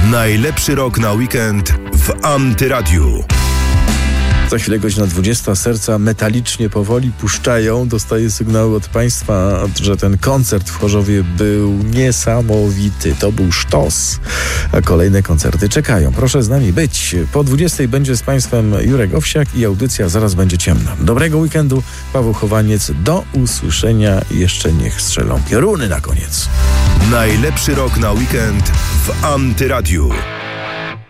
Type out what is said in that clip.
Najlepszy rok na weekend w Antyradiu. Za chwilę godzina 20. Serca metalicznie powoli puszczają. Dostaję sygnały od Państwa, że ten koncert w Chorzowie był niesamowity. To był sztos. A kolejne koncerty czekają. Proszę z nami być. Po 20 będzie z Państwem Jurek Owsiak i audycja Zaraz będzie ciemno. Dobrego weekendu. Paweł Chowaniec. Do usłyszenia. Jeszcze niech strzelą pioruny na koniec. Najlepszy rok na weekend w Antyradiu.